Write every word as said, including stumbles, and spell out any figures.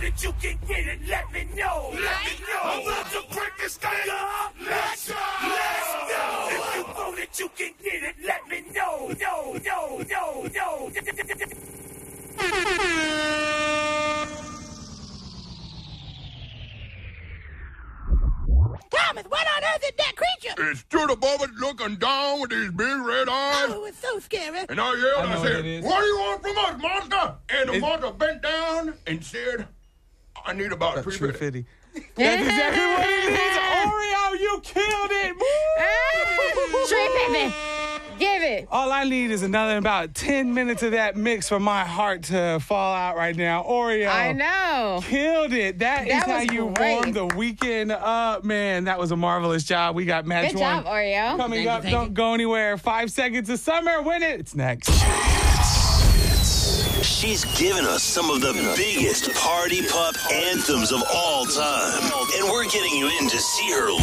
that you can get it, let me know. Let me know. I'm about to break this thing up. Let's go. Let's go. If you know that you can get it, let me know. No, no, no, no. Thomas, what on earth is that creature? It stood above it looking down with these big red eyes. Oh, it was so scary. And I yelled, I I, know said, what it is. what do you want from us, monster? And the It's- monster bent down and said, I need about Uh, three True fifty. fifty. That's exactly what it is. Oreo, you killed it. Woo! Tree Pippin. Give it. All I need is another about ten minutes of that mix for my heart to fall out right now. Oreo. I know. Killed it. That, That is how was you great. warm the weekend up. Man, that was a marvelous job. We got match Good one job, Oreo. coming Thank you, up. thank Don't you. go anywhere. Five seconds of summer. Win it. It's next. She's given us some of the biggest party pup anthems of all time. And we're getting you in to see her